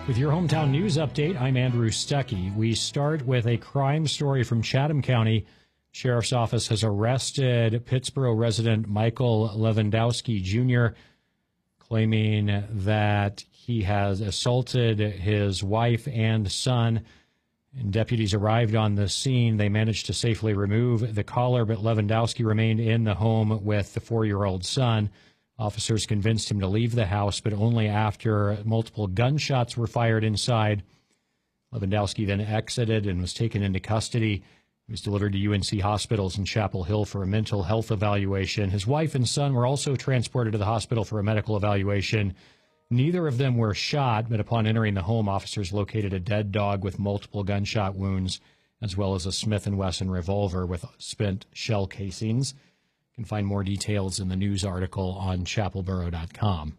With your hometown news update, I'm Andrew Stuckey. We start with a crime story from Chatham County. Sheriff's Office has arrested Pittsboro resident Michael Lewandowski Jr., claiming that he has assaulted his wife and son. And deputies arrived on the scene. They managed to safely remove the collar, but Lewandowski remained in the home with the 4-year-old son. Officers convinced him to leave the house, but only after multiple gunshots were fired inside. Lewandowski then exited and was taken into custody. He was delivered to UNC hospitals in Chapel Hill for a mental health evaluation. His wife and son were also transported to the hospital for a medical evaluation. Neither of them were shot, but upon entering the home, officers located a dead dog with multiple gunshot wounds, as well as a Smith & Wesson revolver with spent shell casings. You can find more details in the news article on chapelboro.com.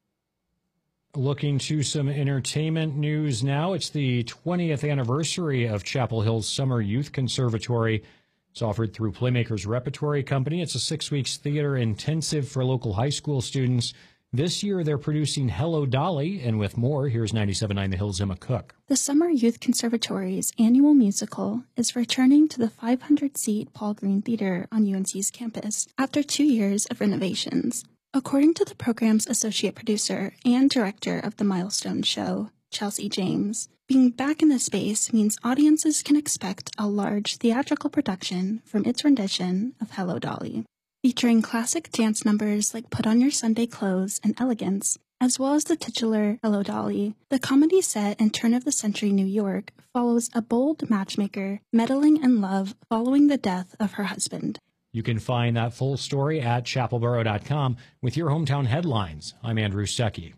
Looking to some entertainment news now. It's the 20th anniversary of Chapel Hill's Summer Youth Conservatory. It's offered through Playmakers Repertory Company. It's a 6-week theater intensive for local high school students. This year, they're producing Hello, Dolly, and with more, here's 97.9 The Hill's Emma Cook. The Summer Youth Conservatory's annual musical is returning to the 500-seat Paul Green Theater on UNC's campus after 2 years of renovations. According to the program's associate producer and director of the Milestone Show, Chelsea James, being back in the space means audiences can expect a large theatrical production from its rendition of Hello, Dolly. Featuring classic dance numbers like Put On Your Sunday Clothes and Elegance, as well as the titular Hello, Dolly, the comedy set in turn-of-the-century New York follows a bold matchmaker meddling in love following the death of her husband. You can find that full story at chapelboro.com with your hometown headlines. I'm Andrew Stuckey.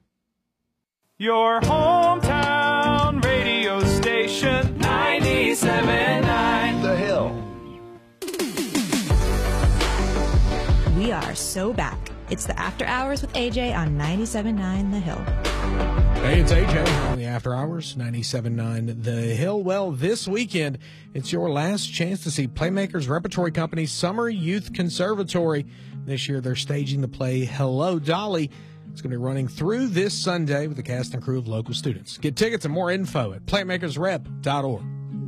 Your hometown radio station, 97.9 The Hill. We are so back. It's the After Hours with AJ on 97.9 The Hill. Hey, it's AJ on the After Hours, 97.9 The Hill. Well, this weekend, it's your last chance to see Playmakers Repertory Company's Summer Youth Conservatory. This year, they're staging the play Hello, Dolly. It's going to be running through this Sunday with the cast and crew of local students. Get tickets and more info at playmakersrep.org.